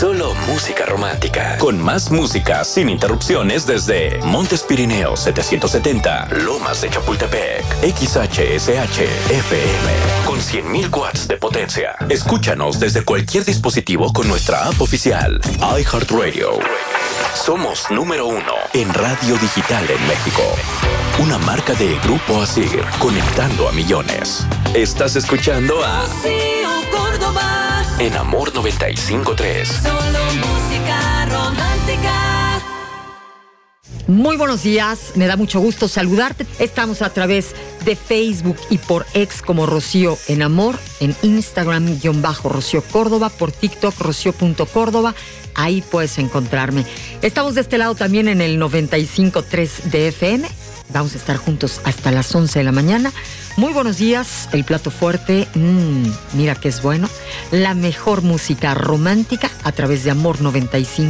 Solo música romántica. Con más música sin interrupciones desde Montes Pirineos 770, Lomas de Chapultepec, XHSH FM, con 100.000 watts de potencia. Escúchanos desde cualquier dispositivo con nuestra app oficial, iHeartRadio. Somos número 1 en radio digital en México. Una marca de Grupo Asir, conectando a millones. Estás escuchando a Rocío Córdoba en Amor 95.3. Solo música romántica. Muy buenos días, me da mucho gusto saludarte. Estamos a través de Facebook y por X como Rocío en Amor, en Instagram _Rocío Córdoba, por TikTok Rocío.Córdoba, ahí puedes encontrarme. Estamos de este lado también en el 95.3 de FM. Vamos a estar juntos hasta las 11 de la mañana. Muy buenos días, el plato fuerte, mira que es bueno. La mejor música romántica a través de Amor 95.3.